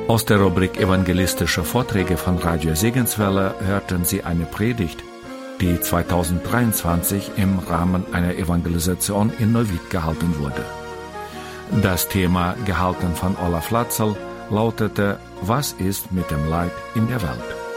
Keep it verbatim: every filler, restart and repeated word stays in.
Aus der Rubrik Evangelistische Vorträge von Radio Segenswelle hörten Sie eine Predigt, die zweitausenddreiundzwanzig im Rahmen einer Evangelisation in Neuwied gehalten wurde. Das Thema, gehalten von Olaf Latzel, lautete: Was ist mit dem Leid in der Welt?